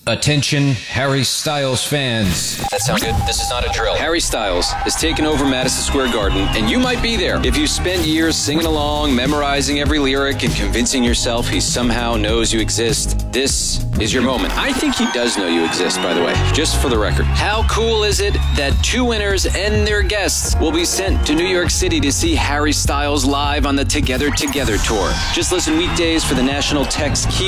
Attention, Harry Styles fans. That sound good? This is not a drill. Harry Styles has taken over Madison Square Garden, and you might be there. If you spent years singing along, memorizing every lyric, and convincing yourself he somehow knows you exist, this is your moment. I think he does know you exist, by the way, just for the record. How cool is it that 2 winners and their guests will be sent to New York City to see Harry Styles live on the Together Together tour? Just listen weekdays for the national text